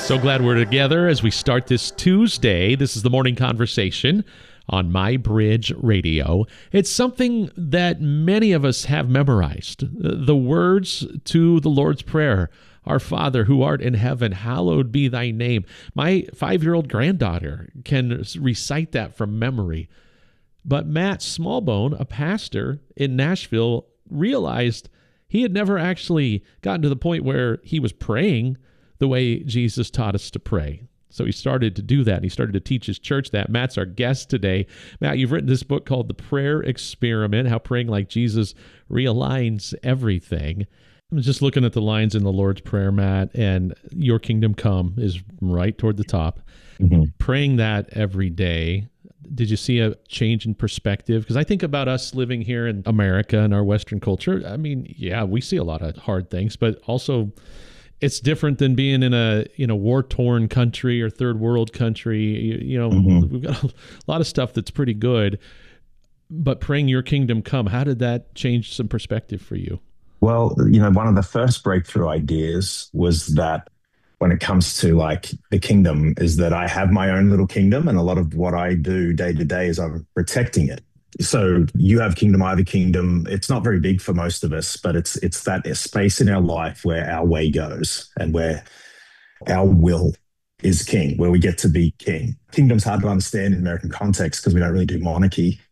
So glad we're together as we start this Tuesday. This is the morning conversation on My Bridge Radio. It's something that many of us have memorized. The words to the Lord's Prayer, Our Father who art in heaven, hallowed be thy name. My 5-year-old granddaughter can recite that from memory. But Matt Smallbone, a pastor in Nashville, realized he had never actually gotten to the point where he was praying the way Jesus taught us to pray. So he started to do that, and he started to teach his church that. Matt's our guest today. Matt, you've written this book called The Prayer Experiment, How Praying Like Jesus Realigns Everything. I'm just looking at the lines in the Lord's Prayer, Matt, and your kingdom come is right toward the top. Mm-hmm. Praying that every day. Did you see a change in perspective? Because I think about us living here in America and our Western culture. I mean, yeah, we see a lot of hard things, but also it's different than being in a war-torn country or third world country. We've got a lot of stuff that's pretty good. But praying your kingdom come, how did that change some perspective for you? Well, one of the first breakthrough ideas was that when it comes to like the kingdom is that I have my own little kingdom, and a lot of what I do day to day is I'm protecting it. So you have kingdom, I have a kingdom. It's not very big for most of us, but it's that space in our life where our way goes and where our will is king, where we get to be king. Kingdom's hard to understand in American context because we don't really do monarchy.